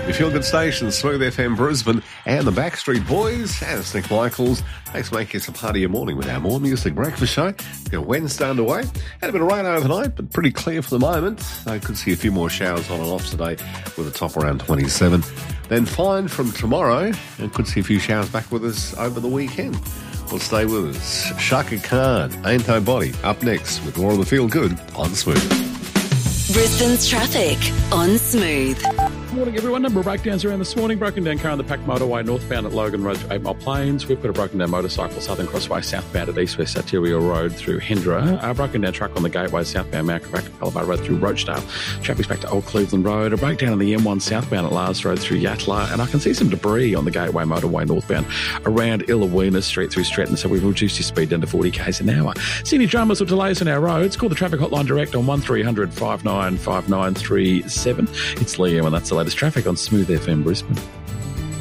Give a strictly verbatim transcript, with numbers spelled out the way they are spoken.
Your feel-good station, Smooth F M Brisbane, and the Backstreet Boys, and it's Nick Michaels. Thanks for making us a part of your morning with our More Music Breakfast Show. We've got Wednesday underway. Had a bit of rain overnight, but pretty clear for the moment. I could see a few more showers on and off today with a top around twenty-seven. Then fine from tomorrow, and could see a few showers back with us over the weekend. Well, stay with us. Shaka Khan, Ain't Nobody, up next with more of the Feel Good on Smooth. Brisbane's traffic on Smooth. Morning, everyone. Number of breakdowns around this morning. Broken down car on the Pack Motorway northbound at Logan Road to eight Mile Plains. We've got a broken down motorcycle Southern Crossway southbound at East West Arterial Road through Hendra. A broken down truck on the Gateway southbound Mount Capella Road through Rochdale. Traffic's back to Old Cleveland Road. A breakdown on the M one southbound at Lars Road through Yatala. And I can see some debris on the Gateway Motorway northbound around Illawina Street through Stretton. So we've reduced your speed down to forty k's an hour. See any dramas or delays on our roads? Call the traffic hotline direct on one three hundred five nine five nine three seven. It's Liam, and that's the latest traffic on Smooth F M Brisbane.